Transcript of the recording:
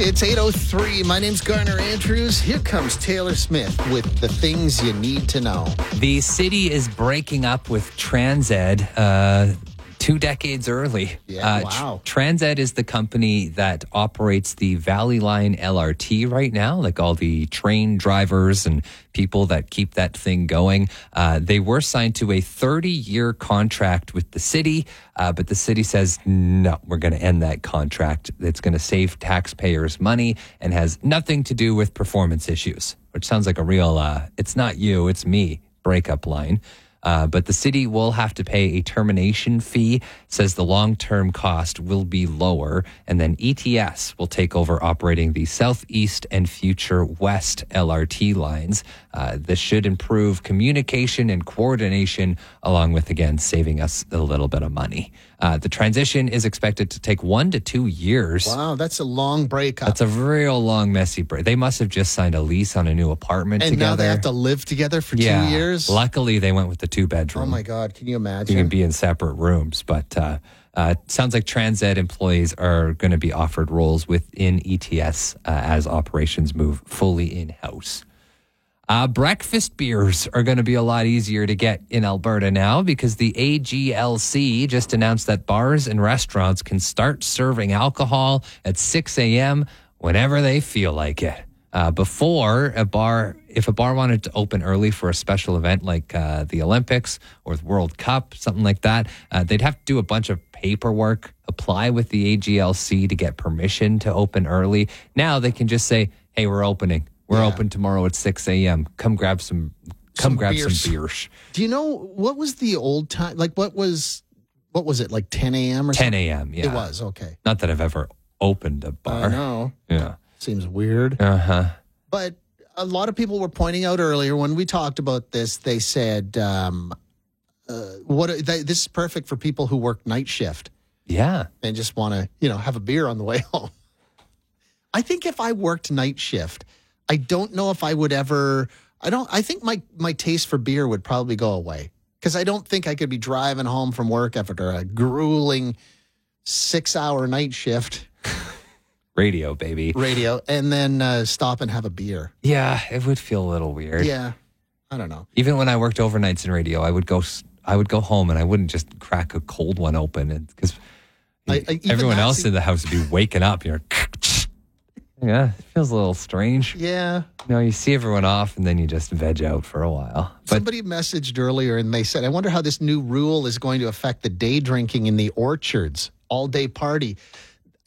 It's 8:03. My name's Garner Andrews. Here comes Taylor Smith with the things you need to know. The city is breaking up with Transed 2 decades early. Yeah, wow. Transed is the company that operates the Valley Line LRT right now, like all the train drivers and people that keep that thing going. They were signed to a 30-year contract with the city, but the city says, no, we're going to end that contract. It's going to save taxpayers money and has nothing to do with performance issues, which sounds like a real, it's not you, it's me breakup line. But the city will have to pay a termination fee, says the long-term cost will be lower, and then ETS will take over operating the Southeast and Future West LRT lines. This should improve communication and coordination, along with, again, saving us a little bit of money. The transition is expected to take 1 to 2 years. Wow, that's a long breakup. That's a real long, messy break. They must have just signed a lease on a new apartment and together. now they have to live together for 2 years? Luckily, they went with the 2-bedroom. Oh, my God. Can you imagine? You can be in separate rooms, but sounds like Transed employees are going to be offered roles within ETS as operations move fully in-house. Breakfast beers are going to be a lot easier to get in Alberta now because the AGLC just announced that bars and restaurants can start serving alcohol at 6 a.m. whenever they feel like it. Before, if a bar wanted to open early for a special event like the Olympics or the World Cup, something like that, they'd have to do a bunch of paperwork, apply with the AGLC to get permission to open early. Now they can just say, hey, we're opening. We're open tomorrow at 6 a.m. Come grab some beers. Do you know, what was the old time? Like, what was it, like 10 a.m. or 10 something? a.m., yeah. It was, okay. Not that I've ever opened a bar. I know. Yeah. Seems weird. Uh-huh. But a lot of people were pointing out earlier when we talked about this, they said, this is perfect for people who work night shift. Yeah. And just want to, have a beer on the way home. I think if I worked night shift, I don't know if I would ever, I think my taste for beer would probably go away. Because I don't think I could be driving home from work after a grueling 6-hour night shift. Radio, baby. Radio, and then stop and have a beer. Yeah, it would feel a little weird. Yeah, I don't know. Even when I worked overnights in radio, I would go home and I wouldn't just crack a cold one open because everyone else in the house would be waking up. You're yeah, it feels a little strange. Yeah. You see everyone off and then you just veg out for a while. But somebody messaged earlier and they said, I wonder how this new rule is going to affect the day drinking in the orchards, all-day party.